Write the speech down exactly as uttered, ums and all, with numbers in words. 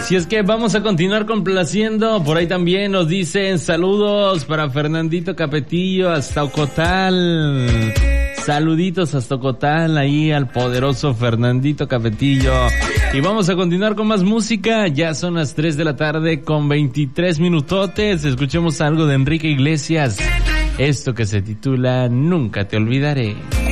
Así es que vamos a continuar complaciendo. Por ahí también nos dicen saludos para Fernandito Capetillo hasta Ocotal. Saluditos hasta Ocotal, ahí al poderoso Fernandito Capetillo. Y vamos a continuar con más música. Ya son las tres de la tarde con veintitrés minutotes. Escuchemos algo de Enrique Iglesias. Esto que se titula Nunca te olvidaré.